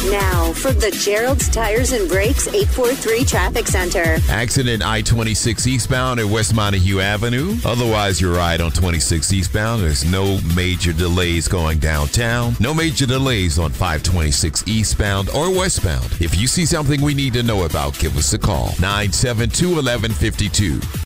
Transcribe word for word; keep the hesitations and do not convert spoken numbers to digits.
Now, from the Gerald's Tires and Brakes eight four three Traffic Center. Accident I twenty-six eastbound at West Montague Avenue. Otherwise, you're right on twenty-six eastbound. There's no major delays going downtown. No major delays on five twenty-six eastbound or westbound. If you see something we need to know about, give us a call. nine seven two, one one five two.